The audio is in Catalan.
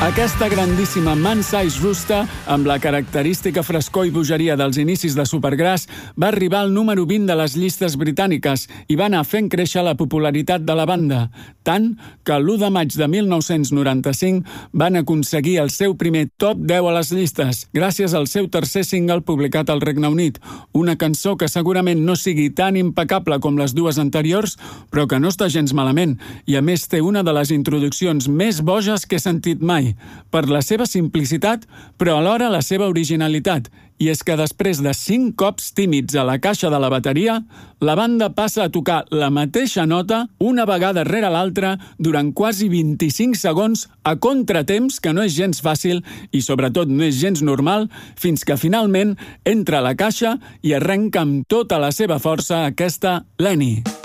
Aquesta grandíssima Man-Size Rooster, amb la característica frescor i bogeria dels inicis de Supergrass, va arribar al número 20 de les llistes britàniques i va anar fent créixer la popularitat de la banda, tant que l'1 de maig de 1995 van aconseguir el seu primer top 10 a les llistes, gràcies al seu tercer single publicat al Regne Unit, una cançó que segurament no sigui tan impecable com les dues anteriors, però que no està gens malament, i a més té una de les introduccions més boges que he sentit mai, per la seva simplicitat, però alhora la seva originalitat. I és que després de 5 cops tímids a la caixa de la bateria, la banda passa a tocar la mateixa nota una vegada rere l'altra durant quasi 25 segons a contratemps, que no és gens fàcil i sobretot no és gens normal, fins que finalment entra a la caixa i arrenca amb tota la seva força aquesta Lenny.